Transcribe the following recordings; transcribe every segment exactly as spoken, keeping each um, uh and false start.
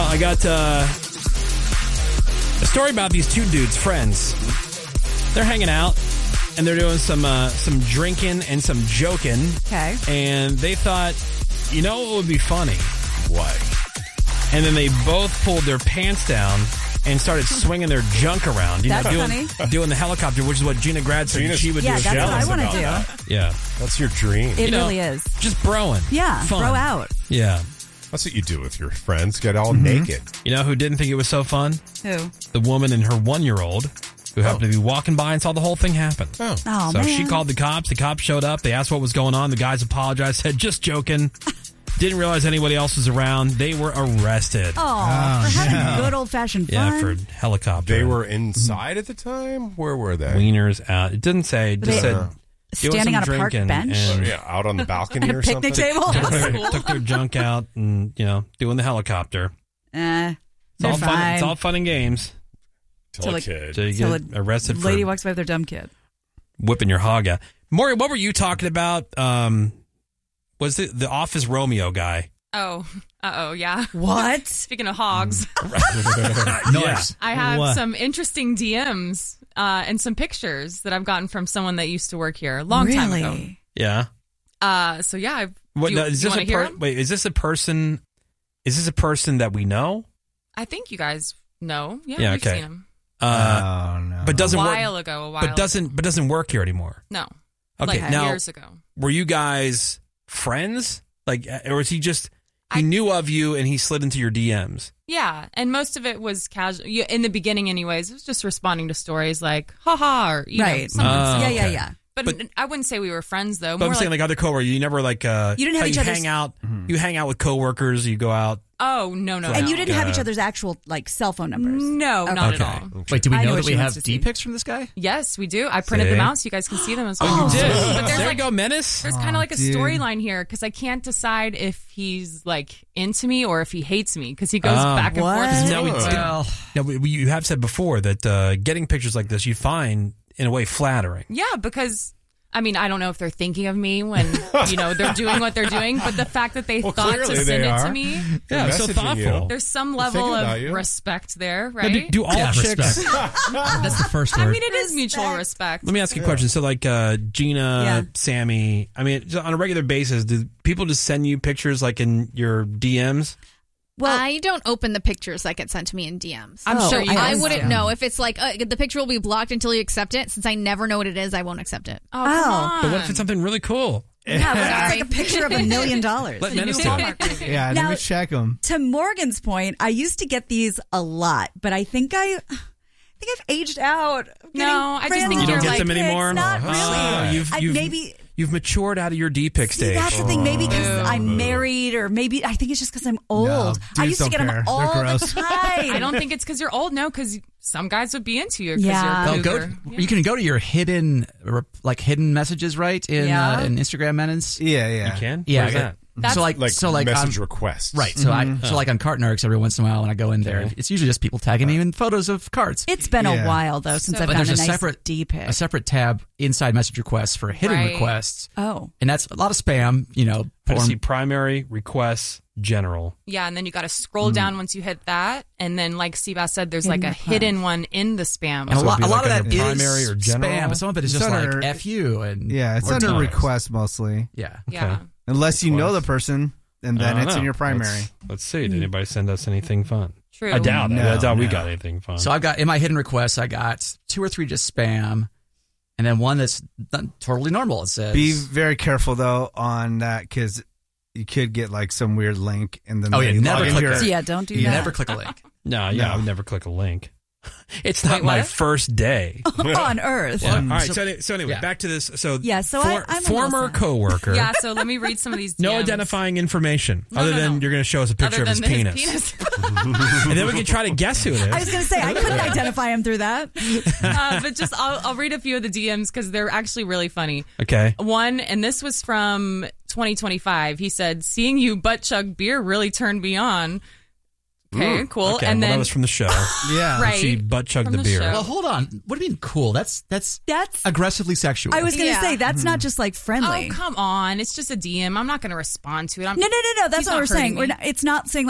I got uh, a story about these two dudes, friends. They're hanging out, and they're doing some uh, some drinking and some joking. Okay. And they thought, you know what would be funny? What? And then they both pulled their pants down and started swinging their junk around. You That's know, doing, funny. doing the helicopter, which is what Gina Grad said Gina's- she would Yeah, do. that's what I want to do. that. Yeah. That's your dream. It You know, really is. Just broing. Yeah, Fun. throw out. Yeah. That's what you do with your friends. Get all naked. You know who didn't think it was so fun? Who? The woman and her one-year-old who happened to be walking by and saw the whole thing happen. Oh. Oh, so man. she called the cops. The cops showed up. They asked what was going on. The guys apologized, said, just joking. Didn't realize anybody else was around. They were arrested. Oh, for having good old-fashioned fun. Yeah, for helicopter. They were inside at the time? Where were they? Wieners out. It didn't say. It just They- said Standing doing some on a park drinking bench? and Oh, yeah, out on the balcony At a or picnic something? table? took, their, took their junk out and, you know, doing the helicopter. Eh, It's they're all fun. fine. It's all fun and games. Till So, a like- kid. So you So get a arrested for Lady walks by with her dumb kid. whipping your hog out. Maury, what were you talking about? Um, was it the Office Romeo guy? Oh, uh-oh, yeah. What? Speaking of hogs, Nice. I have What? some interesting D Ms uh, and some pictures that I've gotten from someone that used to work here a long time ago. Really? Yeah. Uh, so, yeah, I've, What, do you, no, is do you this want a to hear per- them? wait? Is this a person? Is this a person that we know? I think you guys know. Yeah, Yeah, we've okay. seen them. Uh, oh, no. but A doesn't while work. ago, a while But doesn't. But doesn't work here anymore. No. Okay. Like now, years ago. were you guys friends? Like, uh, or was he just he I- knew of you and he slid into your D Ms? Yeah, and most of it was casual. You- In the beginning, anyways, it was just responding to stories like, haha, or, you Right. know, something Oh, simple. yeah, yeah, okay. yeah. But, But- I wouldn't say we were friends, though. But More I'm saying, like, other coworkers, you never like uh, You didn't have how each you other's- hang out. You hang out with coworkers. You go out. oh, no, no, And no. you didn't have Uh, each other's actual like cell phone numbers. No, Okay. not Okay. at all. Wait, do we I know know what that she we wants have to see. D pics from this guy? Yes, we do. I printed See? them out so you guys can see them as Oh, well. you did. But there's there like you go, Menace. there's kind of like a dude. storyline here because I can't decide if he's like into me or if he hates me because he goes Oh. back and What? forth. No, we, between the two. Well, no, we, we- you have said before that uh, getting pictures like this you find in a way flattering. Yeah, because I mean I don't know if they're thinking of me when you know they're doing what they're doing, but the fact that they Well, thought clearly to send they it are. to me, Yeah, They're so messaging thoughtful. you. there's some They're level thinking of about you. respect there, Now, right? do, do all yeah, chicks? respect. That's the first I word. mean, it is mutual respect. Let me ask you a question. So, like uh, Gina, Yeah. Sammy, I mean, just on a regular basis, do people just send you pictures like in your D Ms? Well, I don't open the pictures that get sent to me in D Ms. I'm Oh, sure you I I guys wouldn't do. know if it's like uh, the picture will be blocked until you accept it. Since I never know what it is, I won't accept it. Oh, come Oh. on. But what if it's something really cool? yeah, but it's Sorry. like a picture of a million dollars. Let The new Menace do it. Hallmark movie. Yeah, Now- let me check them. To Morgan's point, I used to get these a lot, but I think I, I think I've aged out. of getting No, I just random think You don't you're get like them anymore? Not Oh, really. you've- I- you've- maybe. You've matured out of your D pic See, stage. that's the thing. Maybe because Ew. I'm married, or maybe I think it's just because I'm old. I dudes used to don't get care. them all They're the gross. time. I don't think it's because you're old. No, because some guys would be into you. 'cause Yeah. you're Oh, go. cougar. Yeah. You can go to your hidden, like hidden messages, right? In Yeah. uh, in Instagram Menace. Yeah, yeah. You can? Yeah, Where's yeah. that? That's- so like, Like so like message um, requests. right. So I so like on cart narcs every once in a while when I go in there, Okay. it's usually just people tagging me in photos of carts. It's been Yeah. a while though since So- I've But gotten there's a a nice separate- D pic. A separate tab inside message requests for hidden Right. requests, Oh, and that's a lot of spam. You know, I porn- see primary requests general. Yeah, and then you got to scroll down once you hit that, and then like Seabass said, there's like Hidden a request. hidden one in the spam. and a So lot, it'd a be lot like of under that is primary or general? spam, but some of it is It's just like under- F you and Yeah, it's or under times. request mostly. Yeah. Yeah. Unless you know the Request. person, and I then don't it's in know. your primary. Let's, let's see. Did anybody send us anything fun? True. I doubt it. No, I doubt we no. got anything fun. So I've got in my hidden requests, I got two or three just spam, and then one that's not totally normal. It says, Be very careful though on that because you could get like some weird link, and then Oh, yeah, they never log into click your- that. yeah. Don't do you that. never click a link. no, yeah, No. I would never click a link. It's not Wait, my what? first day. on Earth. Yeah. Um, All right. so- So, any- so anyway, yeah. back to this. So Yeah, so I- I'm a former little sad. coworker. Yeah, so let me read some of these. No D Ms. identifying information No, other no, than no. you're going to show us a picture Other of his than penis, penis. and then we can try to guess who it is. I was going to say I couldn't identify him through that. uh, but just I'll, I'll read a few of the D Ms because they're actually really funny. Okay. One, and this was from twenty twenty-five. He said, "Seeing you butt chug beer really turned me on." Okay, cool. Okay. and well, then that was from the show. Yeah, right, She butt chugged from the the beer. show. Well, hold on. What do you mean cool? That's that's That's. aggressively sexual. I was going to Yeah. say that's not just like friendly. Oh, come on. It's just a D M. I'm not going to respond to it. I'm, No, no, no, no. That's He's what not we're saying. hurting We're me. not, it's not saying like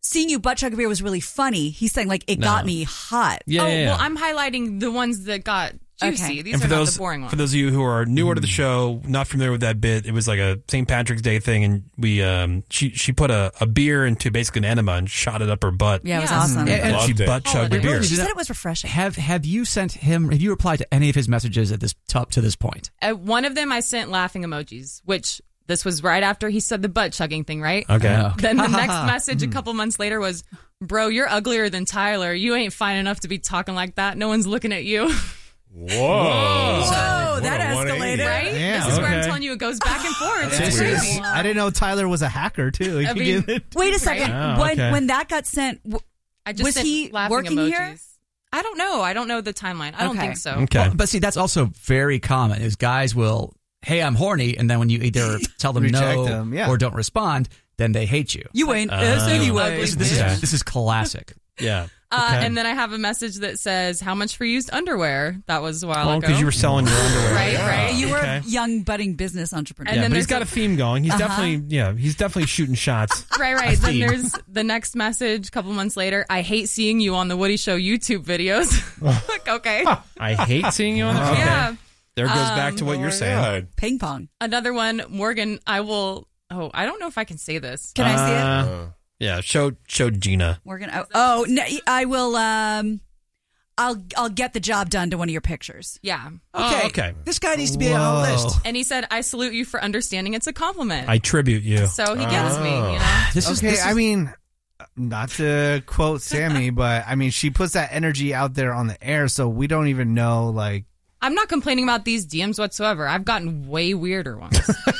seeing you butt chug a beer was really funny. He's saying like it No. got me hot. Yeah, oh, yeah, yeah. well, I'm highlighting the ones that got juicy. Okay. These and are for not those the boring ones. for those of you who are newer to the show, not familiar with that bit, it was like a Saint Patrick's Day thing, and we um she she put a, a beer into basically an enema and shot it up her butt. Yeah, it was Yeah. awesome. And- and Loved she it. butt chugged the Holiday. beer. She said it was refreshing. Have Have you sent him? Have you replied to any of his messages at this top to this point? Uh, one of them I sent laughing emojis, which this was right after he said the butt chugging thing, right? Okay. Oh. Then the next message a couple months later was, bro, you're uglier than Tyler. You ain't fine enough to be talking like that. No one's looking at you. Whoa. Whoa, What that a one eighty. escalated. Right? Yeah. This is where I'm Okay. telling you it goes back and forth. That's It's weird. crazy. I didn't know Tyler was a hacker too. He I could mean- get it. Wait a second. Oh, when okay. when that got sent, w- I just Was sent he laughing working emojis. here? I don't know. I don't know the timeline. I don't Okay. think so. Okay. Well, but see, that's also very common. Is guys will, hey, I'm horny, and then when you either tell them Reject no them, yeah. or don't respond, then they hate you. you ain't Uh, this ugly anyway. This, this Okay. is this is classic. Yeah. Uh, Okay. And then I have a message that says, how much for used underwear? That was a while Well, ago. because you were selling your underwear. Right, right. You were Okay. a young budding business entrepreneur. And Yeah, then but he's there's got a- a theme going. He's Uh-huh. definitely, yeah, he's definitely shooting shots. Right, right. Then theme. there's the next message a couple months later. I hate seeing you on the Woody Show YouTube videos. Like, okay. I hate seeing you on the okay. Yeah. There goes back to what you're saying. God. Ping pong. Another one, Morgan, I will. Oh, I don't know if I can say this. Can I see it? Uh, Yeah, show show Gina. We're gonna. Oh, no, I will. Um, I'll I'll get the job done to one of your pictures. Yeah. Oh, okay. This guy needs to be on the Whoa. list. And he said, I salute you for understanding it's a compliment. I tribute you. so he gets me, you know? This is Okay, this is, I mean, not to quote Sammy, but I mean, she puts that energy out there on the air, so we don't even know, like, I'm not complaining about these D Ms whatsoever. I've gotten way weirder ones.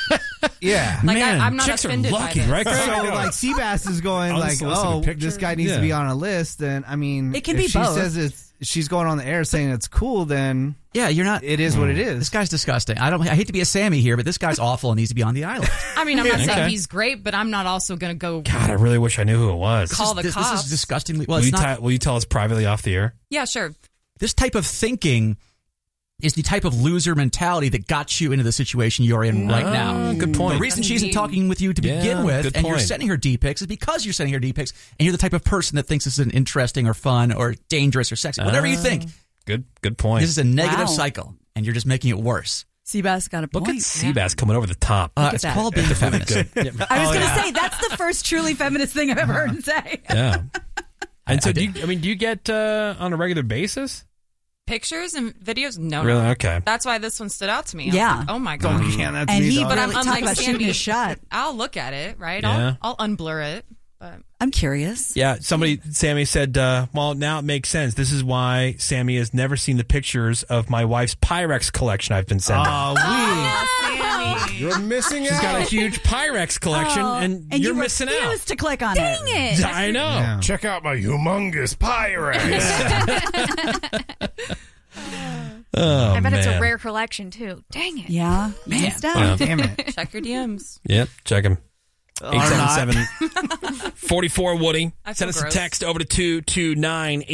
yeah. Like, Man, I, I'm not chicks are offended lucky, by this. right, Craig? So, like, Seabass is going, like, Unsolicited oh, pictures? this guy needs Yeah. to be on a list, then, I mean, It can if be she both. says it's, she's going on the air saying it's cool, then yeah, you're not. it is what it This is. guy's disgusting. I don't. I hate to be a Sammy here, but this guy's awful and needs to be on the island. I mean, I'm not Okay. saying he's great, but I'm not also going to go God, I really wish I knew who it was. call the this, cops. this is disgustingly. Well, will, it's you not. ti- will you tell us privately off the air? Yeah, sure. This type of thinking is the type of loser mentality that got you into the situation you're in right now. Oh, good point. The reason she isn't Indeed. talking with you to Yeah, begin with, good and you're point. sending her D pics, is because you're sending her D pics, and you're the type of person that thinks this is an interesting or fun or dangerous or sexy, whatever you think. Good good point. This is a negative Wow. cycle, and you're just making it worse. Seabass got a Look point. at Seabass coming over the top. Uh, at it's that. called being a feminist. Yeah. I was Oh, going to yeah. say that's the first truly feminist thing I've ever heard him say. Yeah. And so, I do you, I mean, do you get uh, on a regular basis? Pictures and videos? No. Really? no. Okay. That's why this one stood out to me. I was Yeah. like, oh my God. Yeah, that's And me, he dog. But I'm really talk unlike about shooting Sammy. a shot. I'll look at it, right? Yeah. I'll, I'll unblur it. But I'm curious. Yeah, somebody, Sammy said, uh, well, now it makes sense. This is why Sammy has never seen the pictures of my wife's Pyrex collection I've been sending. Oh, we. Sammy. You're missing She's out. got a huge Pyrex collection, Oh, and, and you're you missing out. refused to click on Dang it. it. I know. Yeah. Check out my humongous Pyrex. Oh, I bet it's a man. rare collection too. Dang it. Yeah, you missed out. Yeah. Damn it. Check your D Ms. Yep, check him. Or eight seven not. seven forty-four Woody. I feel Send us a gross. text over to two two nine